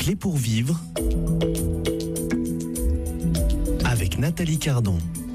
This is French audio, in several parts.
clés pour vivre avec Nathalie Cardon.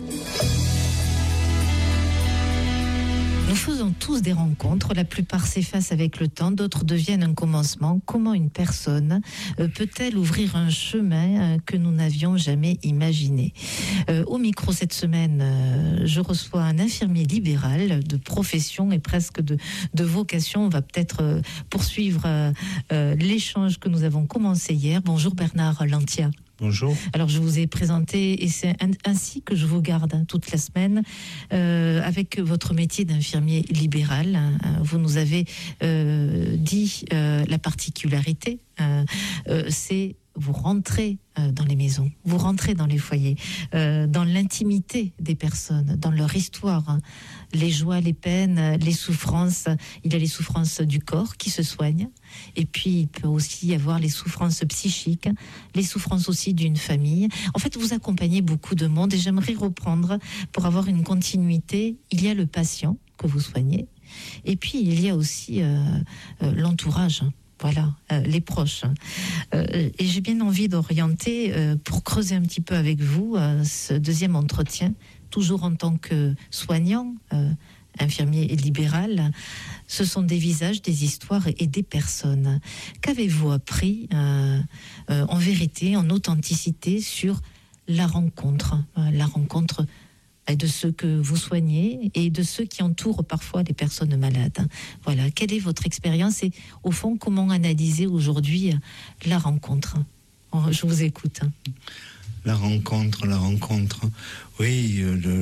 Nous faisons tous des rencontres, la plupart s'effacent avec le temps, d'autres deviennent un commencement. Comment une personne peut-elle ouvrir un chemin que nous n'avions jamais imaginé ? Au micro cette semaine, je reçois un infirmier libéral de profession et presque de vocation. On va peut-être poursuivre l'échange que nous avons commencé hier. Bonjour Bernard Lantia. Bonjour. Alors je vous ai présenté et c'est ainsi que je vous garde toute la semaine avec votre métier d'infirmier libéral. Vous nous avez dit la particularité, c'est vous rentrez dans les maisons, vous rentrez dans les foyers, dans l'intimité des personnes, dans leur histoire, les joies, les peines, les souffrances. Il y a les souffrances du corps qui se soignent, et puis il peut aussi y avoir les souffrances psychiques, les souffrances aussi d'une famille. En fait, vous accompagnez beaucoup de monde, et j'aimerais reprendre pour avoir une continuité. Il y a le patient que vous soignez, et puis il y a aussi l'entourage. Voilà, les proches. Et j'ai bien envie d'orienter, pour creuser un petit peu avec vous, ce deuxième entretien, toujours en tant que soignant, infirmier et libéral. Ce sont des visages, des histoires et des personnes. Qu'avez-vous appris, en vérité, en authenticité, sur la rencontre de ceux que vous soignez et de ceux qui entourent parfois les personnes malades. Voilà, quelle est votre expérience et au fond, comment analyser aujourd'hui la rencontre ? Je vous écoute. La rencontre. Oui,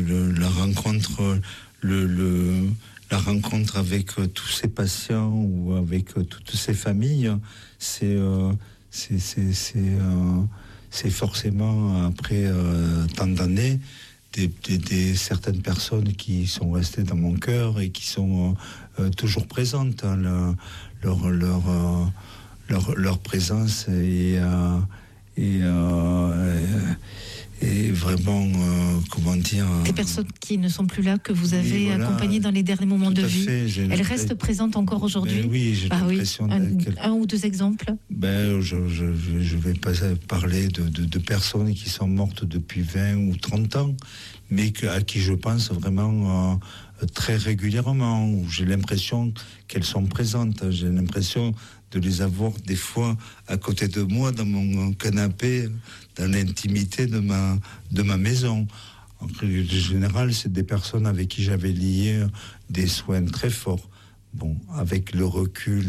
la rencontre avec tous ces patients ou avec toutes ces familles, c'est forcément après tant d'années. Certaines personnes qui sont restées dans mon cœur et qui sont toujours présentes. Leur présence est vraiment, comment dire... Des personnes qui ne sont plus là, que vous avez accompagnées dans les derniers moments de vie, elles restent présentes encore aujourd'hui ? Oui, j'ai l'impression... Un ou deux exemples ? Je vais pas parler de personnes qui sont mortes depuis 20 ou 30 ans, mais à qui je pense vraiment très régulièrement, où j'ai l'impression qu'elles sont présentes. J'ai l'impression de les avoir des fois à côté de moi, dans mon canapé, dans l'intimité de ma maison. En général, c'est des personnes avec qui j'avais lié des soins très forts. Bon, avec le recul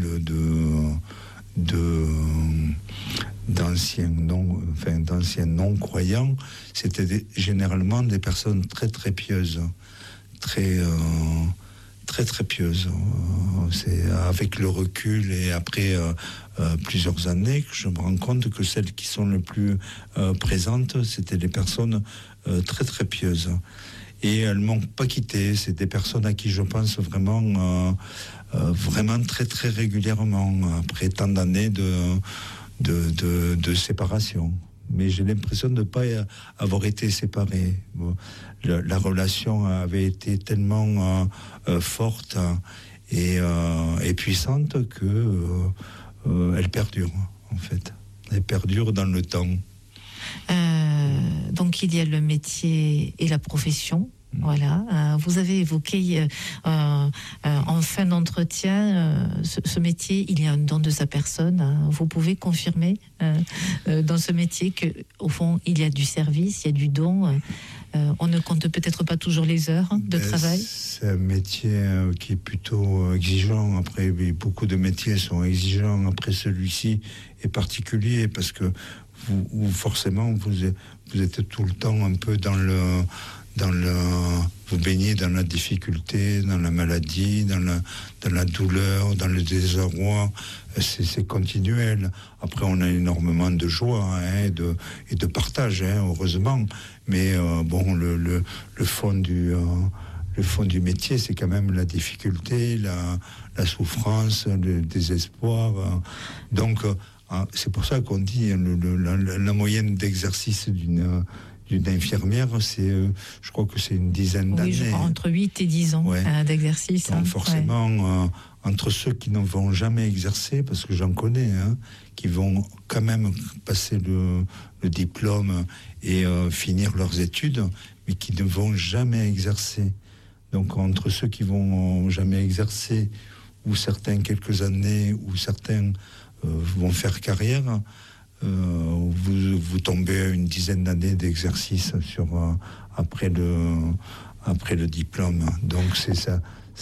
d'anciens non-croyants, c'était généralement des personnes très très pieuses, très pieuses. C'est avec le recul et après plusieurs années que je me rends compte que celles qui sont les plus présentes, c'était des personnes très très pieuses. Et elles m'ont pas quitté. C'est des personnes à qui je pense vraiment très très régulièrement après tant d'années de séparation. Mais j'ai l'impression de ne pas avoir été séparé. La relation avait été tellement forte et puissante que elle perdure, en fait. Elle perdure dans le temps. Donc il y a le métier et la profession. Voilà, vous avez évoqué en fin d'entretien ce métier, il y a un don de sa personne. Vous pouvez confirmer dans ce métier que, au fond, il y a du service, il y a du don. On ne compte peut-être pas toujours les heures de travail. C'est un métier qui est plutôt exigeant. Après, beaucoup de métiers sont exigeants. Après, celui-ci est particulier parce que forcément, vous êtes tout le temps un peu vous baignez dans la difficulté, dans la maladie, dans la douleur, dans le désarroi. C'est continuel. Après, on a énormément de joie et de partage, heureusement. Mais le fond du métier, c'est quand même la difficulté, la souffrance, le désespoir. Donc, c'est pour ça qu'on dit la moyenne d'exercice d'une infirmière, je crois que c'est une dizaine d'années. Oui, je crois, entre 8 et 10 ans d'exercice. Donc forcément, entre ceux qui ne vont jamais exercer, parce que j'en connais, qui vont quand même passer le diplôme et finir leurs études, mais qui ne vont jamais exercer. Donc entre ceux qui vont jamais exercer, ou certains quelques années, ou certains vont faire carrière, vous tombez à une dizaine d'années d'exercice après le diplôme. Donc c'est ça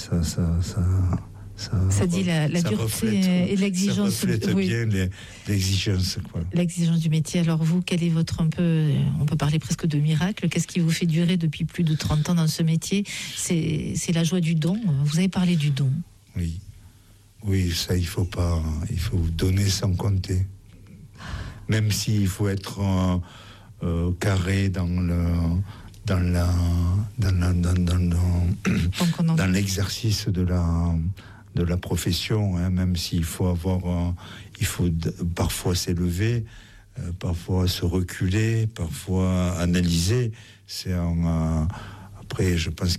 dit la dureté et l'exigence. Ça reflète bien l'exigence. L'exigence du métier. Alors vous, quel est on peut parler presque de miracle, qu'est-ce qui vous fait durer depuis plus de 30 ans dans ce métier? C'est la joie du don. Vous avez parlé du don. Oui, ça il faut donner sans compter. Même s'il faut être carré dans l'exercice de la profession, même s'il faut parfois s'élever, parfois se reculer, parfois analyser. Après, je pense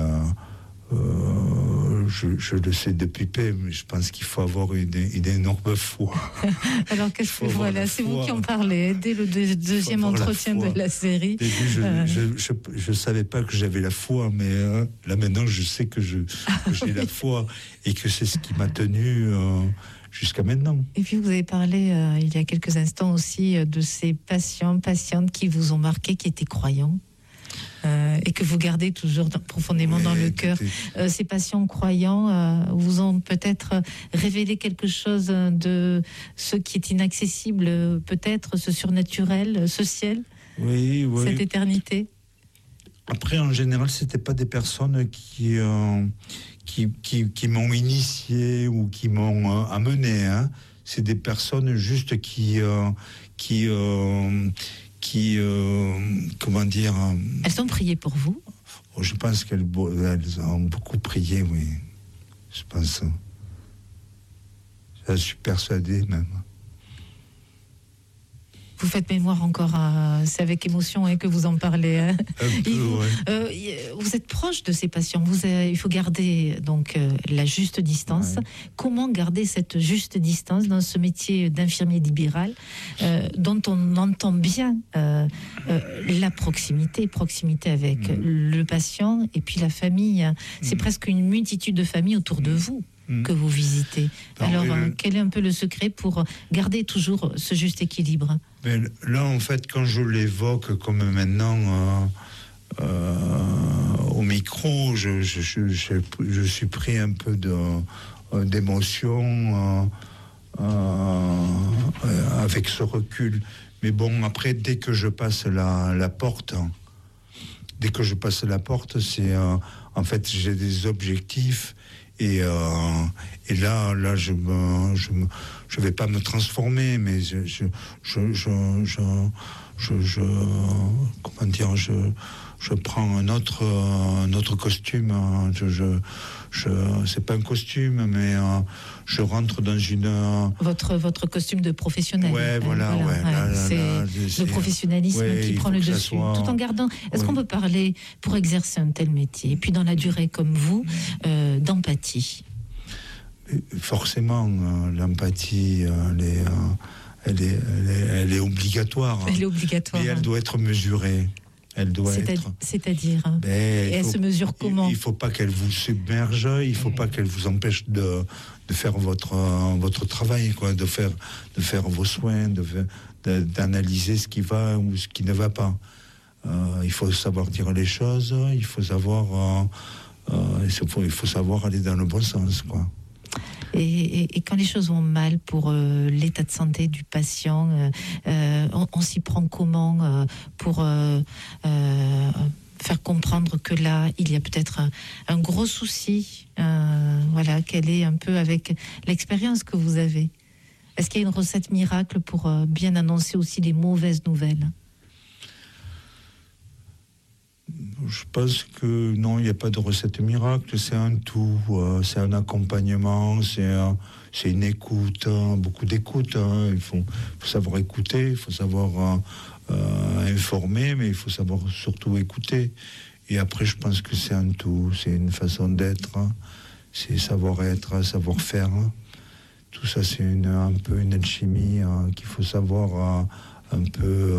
je le sais depuis peu, mais je pense qu'il faut avoir une énorme foi. Alors c'est vous qui en parlez dès le deuxième entretien de la série. Je savais pas que j'avais la foi, mais là maintenant je sais que j'ai la foi et que c'est ce qui m'a tenu jusqu'à maintenant. Et puis vous avez parlé il y a quelques instants aussi de ces patientes qui vous ont marqué, qui étaient croyants. Et que vous gardez toujours profondément dans le cœur. Ces patients croyants vous ont peut-être révélé quelque chose de ce qui est inaccessible, peut-être ce surnaturel, ce ciel, cette éternité. Après, en général, c'était pas des personnes qui m'ont initié ou qui m'ont amené. C'est des personnes juste qui comment dire... Elles ont prié pour vous? Je pense qu'elles ont beaucoup prié, oui. Je pense. Je suis persuadé, même. Vous faites mémoire encore, c'est avec émotion que vous en parlez. Un peu, vous êtes proche de ces patients. Il faut garder donc la juste distance. Ouais. Comment garder cette juste distance dans ce métier d'infirmier libéral, dont on entend bien la proximité avec le patient et puis la famille. C'est presque une multitude de familles autour de vous que vous visitez. Alors, quel est un peu le secret pour garder toujours ce juste équilibre? Mais là, en fait, quand je l'évoque comme maintenant au micro, je suis pris un peu d'émotion avec ce recul. Mais bon, après, dès que je passe la porte, c'est en fait, j'ai des objectifs. Et là, je vais pas me transformer, mais je prends un autre costume. C'est pas un costume, mais je rentre dans une... Votre costume de professionnel. C'est le professionnalisme qui prend le dessus, tout en gardant... Est-ce qu'on peut parler, pour exercer un tel métier, et puis dans la durée comme vous, d'empathie? Forcément, l'empathie, elle est obligatoire. Elle est obligatoire. Mais elle doit être mesurée. C'est-à-dire et elle se mesure comment? Il ne faut pas qu'elle vous submerge, il ne faut pas qu'elle vous empêche de faire votre travail, de faire vos soins, d'analyser ce qui va ou ce qui ne va pas. Il faut savoir dire les choses, il faut savoir aller dans le bon sens, Et quand les choses vont mal pour l'état de santé du patient, on s'y prend comment pour faire comprendre que là, il y a peut-être un gros souci, quelle est un peu avec l'expérience que vous avez? Est-ce qu'il y a une recette miracle pour bien annoncer aussi les mauvaises nouvelles? Je pense que non, il n'y a pas de recette miracle, c'est un tout, c'est un accompagnement, c'est une écoute, beaucoup d'écoute. Il faut savoir écouter, il faut savoir informer, mais il faut savoir surtout écouter. Et après, je pense que c'est un tout, c'est une façon d'être, c'est savoir-être, savoir-faire. Tout ça, c'est un peu une alchimie qu'il faut savoir un peu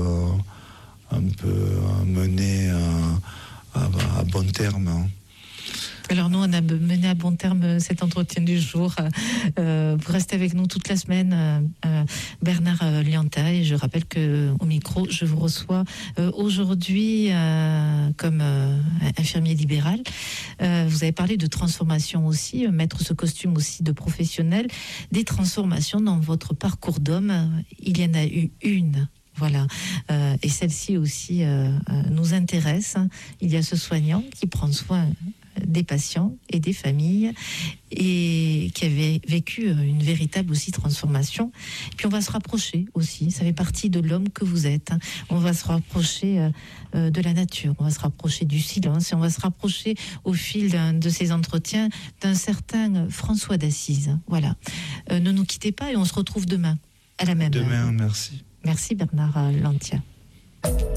mener à bon terme. Alors nous, on a mené à bon terme cet entretien du jour. Vous restez avec nous toute la semaine, Bernard Lianta, et je rappelle qu'au micro, je vous reçois aujourd'hui comme infirmier libéral. Vous avez parlé de transformation aussi, mettre ce costume aussi de professionnel. Des transformations dans votre parcours d'homme, il y en a eu une. Voilà, et celle-ci aussi nous intéresse. Il y a ce soignant qui prend soin des patients et des familles et qui avait vécu une véritable aussi transformation. Et puis on va se rapprocher aussi, ça fait partie de l'homme que vous êtes. On va se rapprocher de la nature, on va se rapprocher du silence et on va se rapprocher au fil de ces entretiens d'un certain François d'Assise. Voilà, ne nous quittez pas et on se retrouve demain à la même heure. Demain, merci. Merci Bernard Lantia.